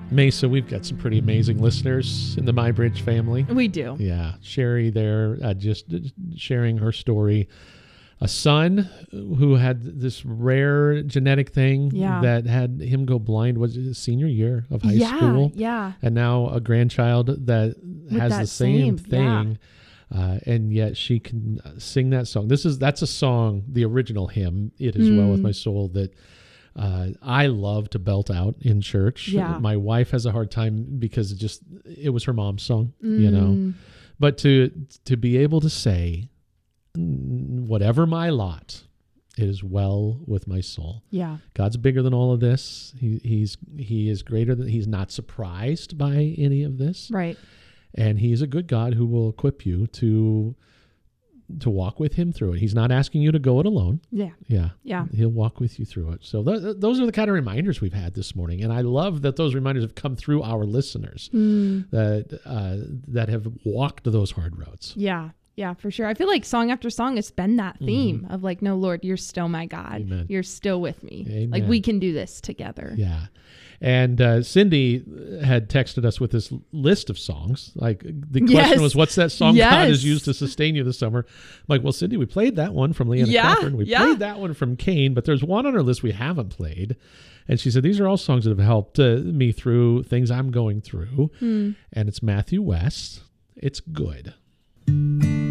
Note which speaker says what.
Speaker 1: Mesa, we've got some pretty amazing listeners in the MyBridge family.
Speaker 2: We do.
Speaker 1: Yeah. Sherry there, just sharing her story. A son who had this rare genetic thing that had him go blind, was his senior year of high school.
Speaker 2: Yeah.
Speaker 1: And now a grandchild that has the same thing. And yet she can sing that song. That's a song, the original hymn, It Is Well With My Soul, that I love to belt out in church.
Speaker 2: Yeah.
Speaker 1: My wife has a hard time because it was her mom's song, you know. But to be able to say, whatever my lot, it is well with my soul.
Speaker 2: Yeah.
Speaker 1: God's bigger than all of this. He is greater than, he's not surprised by any of this.
Speaker 2: Right.
Speaker 1: And he's a good God who will equip you to walk with him through it. He's not asking you to go it alone.
Speaker 2: Yeah.
Speaker 1: Yeah.
Speaker 2: Yeah.
Speaker 1: He'll walk with you through it. So those are the kind of reminders we've had this morning. And I love that those reminders have come through our listeners that have walked those hard roads.
Speaker 2: Yeah. Yeah, for sure. I feel like song after song has been that theme of like, no, Lord, you're still my God.
Speaker 1: Amen.
Speaker 2: You're still with me.
Speaker 1: Amen.
Speaker 2: Like we can do this together.
Speaker 1: Yeah. And Cindy had texted us with this list of songs. Like the question was, what's that song God has used to sustain you this summer? I'm like, well, Cindy, we played that one from Leanna Crawford. We played that one from Cain, but there's one on our list we haven't played. And she said, these are all songs that have helped me through things I'm going through. And it's Matthew West. It's good.